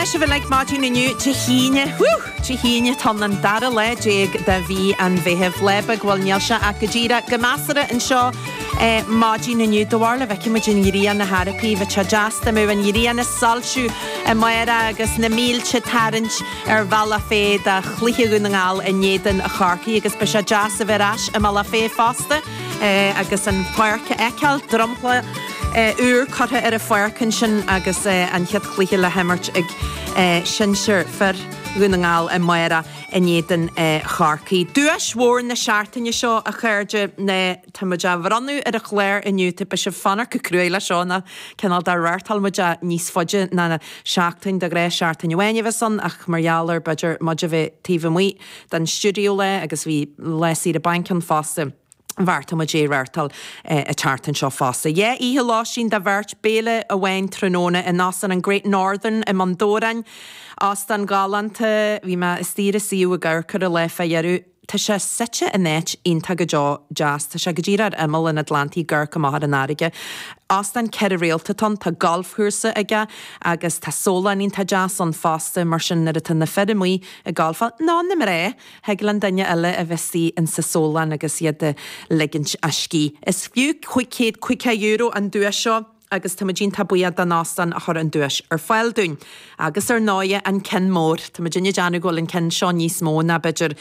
Leis bh like mátín inniu Chihíne tan an dara le déag da bhí an bheitheh leba ghfuil se a go ddíra go measara an seo mátín inniu dohharla bheith muid in iríon na Harapí bheith te deasta mú an iríon na salsiú a maira agus na mílte tarint bhela féad a chluthe gon ngáil a néan a charcaí agus be se deasa bheith a mala fé fásta agus an páirce eiceal dromchla úr cotha a foiircin sin agus an chead chluthe le hemmart ag sinseir fer gunangáil a maira a néan charcaí. Dúas mhór na seaartainne seo a chuirde na tamiide bhranú ar a chléir inniu tipo se fanar go cruúile seo na cenal dar rairtal muide níos foide na seachtain de gré seaartainne bhaine bheith san ach margheallar beidir muide bheith tíomh muoi den stúdio le agus bhí lesaí a bancan fásta. Bharta ma dé rairtal a chartan seo fása. Ihe láisín da bhirt béle a bhain tróna in nasan an Great Northern i Mandorain as an galanta bhí me istíre síú a ggurchar a lefa dhearú Tá sé site a net ionta go jazz Tá sé go ddírar imil in Atlantaí ggurcha maithar an airige. As den ceir réaltaton tá golfhuasa aige agus tá sólanín tá jazz an fásta mar sin na na fedimuí a golfa ná na ré heaglan daine eile a bheití in sa sólan agus iad de ligint a cí. Is fiú €5 an dúis seo agus tamidín tabuiad an nástan a chur an dúis fáil dún. Agus náide an cin mór, tamidín deanna ghil an cin seo níos mó na beidir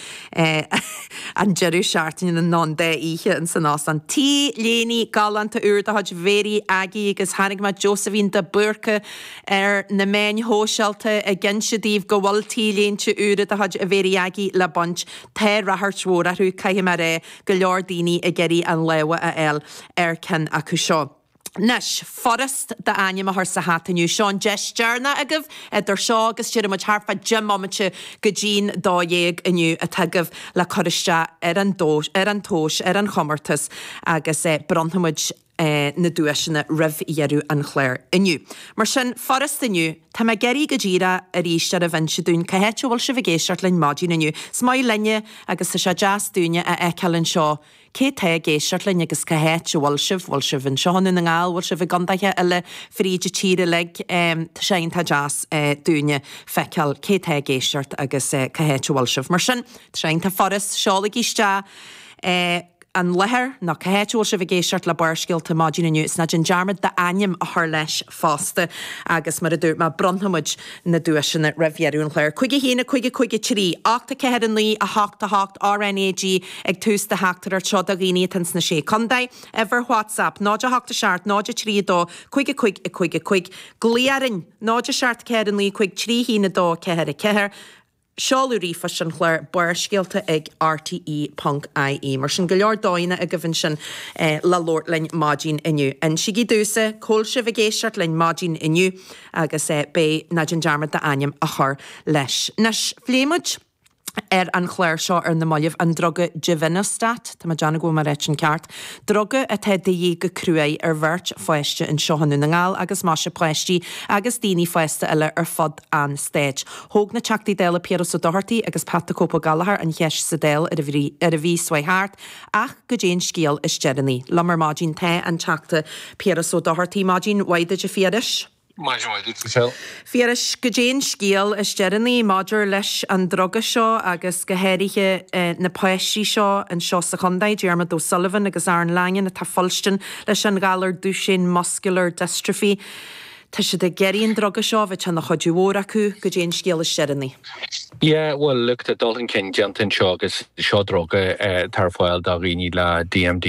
an jeú seaartain an ná dé ihe in san nástan. Tí léní galanta úr a haid véri agé agus hanig ma Josephine de Burke na main hósealta a ginsedíh go bhil tí lénte úr a haid a véri agé le bont te rathart a thu caiim mar ré go leor daoine a geirí an lewa a el cin acu seo. Nes, forest da aine a sa hataniu Sean Jesterna agah idir seo agus tíir mu harfa Jimmomente go dín dáhéag iniu a tagah le choriste an tóis an chomartas agus bronhamid na dúisina rih dhearú an chléir iniu. Mar sin forest iniu, tá me geirí go ddíra a ríiste a bhaintse dún cahéite bhil se bhgéisiart lein mádín iniu. Smáid lenne agus sa se jazz dúine a eicealann seo. Cé te géisiart lein agus cahéite bhil sibh an seánú na ngáil bhil sibh gandathe eile fríide tíre le tá sé tá jazz dúine feiceal cé te géisiart agus cahéite bhil sibh. Mar sin tá sé tá forest seála iste an lethir na cahéitúil se bhgéisiart le barsciilta mádín inniu na gin dearmad de aim a th leis fásta agus mar a dúir má bronhamid na dúisina rahhearún chléir. Chuige hína chuige trí, 8 cehead an lí a 8 RNAG ag tústa heachtar ar tro a gíine tans na sé condaid, ever WhatsApp, náide 8 seart, náide trí dó, chuige, gléarin, náide seart cehead an lí chuig trí hína dó cehead a cehear, Seáúí fa sin chléir buircéalta ag RTE.ie mar sin go leor dáine a gohann sin le Lord lein mádín inniu. An sigí dúsa cóil se bhgéisiart lein mádín inniu agus bé na gin dearmad de aim a chur leis. Nes phléimeid an chléir seo ar na maiamh an droga Givinostat, Tá deanna go mar réit an ceart, droga a te daí go cruaí ar bhirt foiiste in seohanú na ngáil agus má se pleistí agus daoine foiiste eile ar fod an stéid. Thóg na teachtaí déile Piero Sodoharty agus Pata Copa Gallagher an cheis sa déil ar a bhí swaitheart ach go déan scíal is jeannaí. Lamar mádín te an teachta Piero Sodoharty mádín waide de fiadis. Fiaris go déan scíal is jeannaí máidir leis an droga seo agus go héirithe na poisí seo an seo sa chundaid Diarmid O'Sullivan agus Aaron Langan a tá folstin leis an galar Duchenne muscular dystrophy. Tá sé de geiríon droga seo bheith an na chodúór acu go déan scíal is jeannaí. Yeah, well, look, the Dalton King Jantin Shaw is Shaw Droga, Tarfoil, Dagini, La DMD.